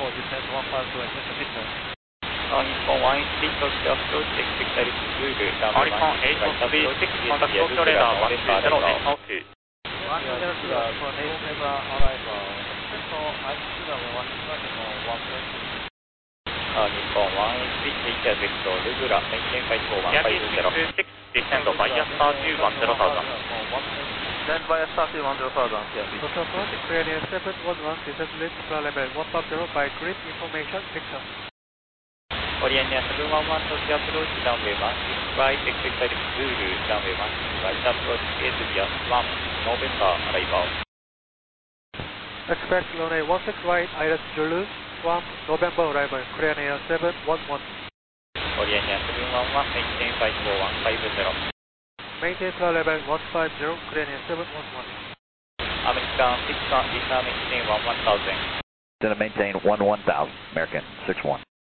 for descent 152 and just a bit more. Nippon 183 approach, expect altitude, Nippon 836, contact Tokyo radar 120, 802. 120 for November arrival. Central altitude of 120 Nippon 183, take vector, Lugura, maintain flight for 150. 6, descend via star 210,000. Then via star 210,000, yeah. Tokyo Atlantic, Korean 711, descent lift level 150 by grid information picture. Korean 711, Tokyo approach, runway 16 right, expect altitude, runway 16 right, approach, gate via 1, November arrival. Expect runway 16 right, Iris Zulu, 1, November arrival, Korean Air 711. Korean 711, maintain flight for 150. Maintain flight level 150, Korean Air 711. American 61, maintain 11,000. Then maintain 11,000, American 61.